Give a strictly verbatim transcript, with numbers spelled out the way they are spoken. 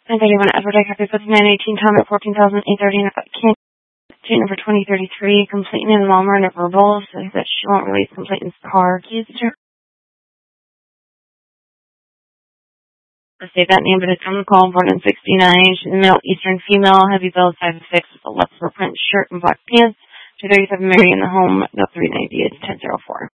nine thirty-one Edward I copy fifty-nine eighteen Tom at fourteen thousand eight thirty and Kent Street number twenty thirty-three, complaint in Walmart at verbal, says that she won't release complainant's car keys to her. I'll say that name, but it's on the call, born in sixty-nine. She's a Middle Eastern female, heavy build, five foot six, with a leopard print shirt and black pants. two thirty-seven Mary in the home, no three ninety, it's ten oh four.